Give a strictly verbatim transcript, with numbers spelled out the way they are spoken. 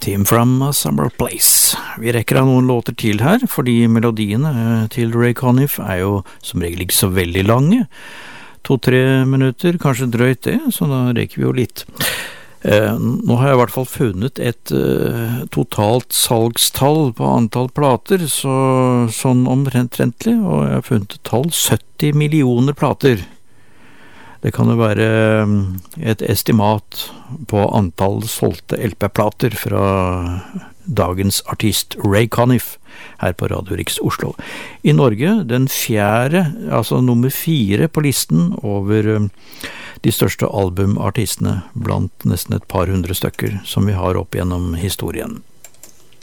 Team from a Summer Place. Vi rekker av noen låter til her, fordi melodiene til Ray Conniff er jo som regel ikke så veldig lange. To-tre minutter, kanskje drøyt det, så da rekker vi jo litt. Eh, nå har jeg i hvert fall funnet et eh, totalt salgstall på antall plater, så, sånn omtrentlig, og jeg har funnet et tall sytti millioner plater. Det kan jo være et estimat på antall solgte L P-plater fra dagens artist Ray Conniff her på Radio Riks Oslo. I Norge den fjerde, altså nummer fire på listen over de største albumartistene blant nesten et par hundre stykker som vi har opp gjennom historien.